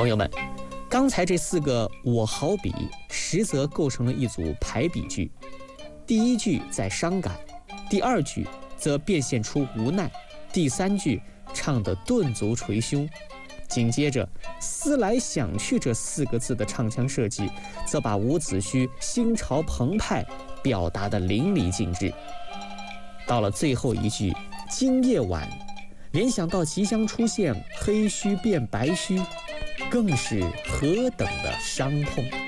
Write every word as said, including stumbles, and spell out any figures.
朋友们，刚才这四个我好比，实则构成了一组排比句。第一句在伤感，第二句则变现出无奈，第三句唱得顿足捶胸。紧接着思来想去这四个字的唱腔设计，则把伍子胥心潮澎湃表达得淋漓尽致。到了最后一句今夜晚，联想到即将出现黑须变白须，更是何等的伤痛。